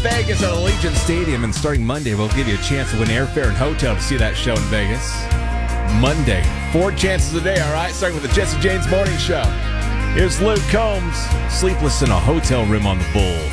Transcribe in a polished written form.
Vegas at Allegiant Stadium, and starting Monday, we'll give you a chance to win airfare and hotel to see that show in Vegas. Monday, 4 chances a day, all right? Starting with the Jesse James Morning Show. Here's Luke Combs, sleepless in a hotel room on the Bull.